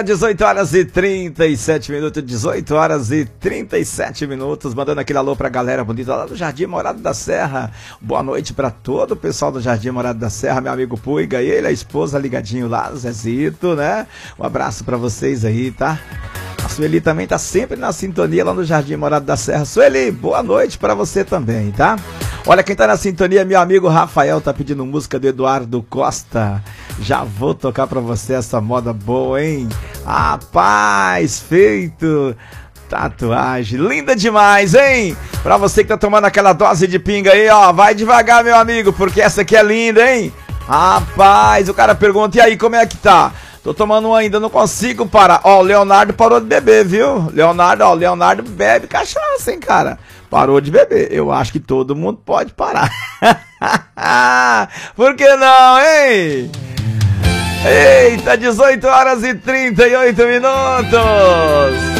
18 horas e 37 minutos, 18 horas e 37 minutos, mandando aquele alô pra galera bonita lá do Jardim Morado da Serra. Boa noite pra todo o pessoal do Jardim Morado da Serra, meu amigo Puiga, e ele, a esposa ligadinho lá, Zezito, né? Um abraço pra vocês aí, tá? A Sueli também tá sempre na sintonia lá no Jardim Morado da Serra. Sueli, boa noite pra você também, tá? Olha, quem tá na sintonia, meu amigo Rafael, tá pedindo música do Eduardo Costa. Já vou tocar pra você essa moda boa, hein? Rapaz, feito tatuagem, linda demais, hein? Pra você que tá tomando aquela dose de pinga aí, ó, vai devagar, meu amigo, porque essa aqui é linda, hein? Rapaz, o cara pergunta, e aí, como é que tá? Tô tomando um ainda, não consigo parar. Ó, o Leonardo parou de beber, viu? Leonardo bebe cachaça, hein, cara? Parou de beber. Eu acho que todo mundo pode parar. Por que não, hein? Eita, 18 horas e 38 minutos.